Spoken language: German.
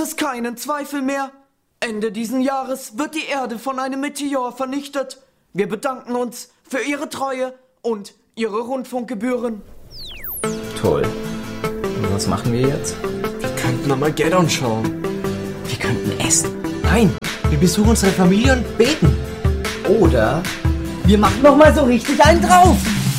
es keinen Zweifel mehr. Ende diesen Jahres wird die Erde von einem Meteor vernichtet. Wir bedanken uns für Ihre Treue und Ihre Rundfunkgebühren. Toll. Und was machen wir jetzt? Wir könnten Armageddon schauen. Wir könnten essen. Nein, wir besuchen unsere Familie und beten. Oder wir machen noch mal so richtig einen drauf.